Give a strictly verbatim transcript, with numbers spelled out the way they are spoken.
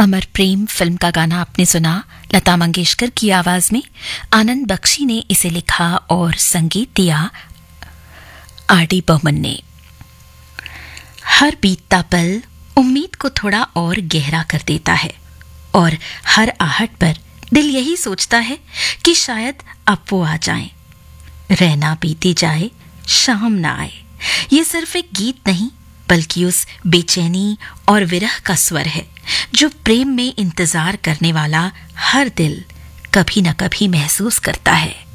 अमर प्रेम film का गाना आपने सुना लता मंगेशकर की आवाज में। आनंद बख्शी ने इसे लिखा और संगीत दिया आर डी बर्मन ने। हर बीतता पल उम्मीद को थोड़ा और गहरा कर देता है और हर आहट पर दिल यही सोचता है कि शायद अब वो आ जाएं। रहना बीती जाए शाम ना आए, ये सिर्फ एक गीत नहीं बल्कि उस बेचैनी और विरह का स्वर है जो प्रेम में इंतजार करने वाला हर दिल कभी न कभी महसूस करता है।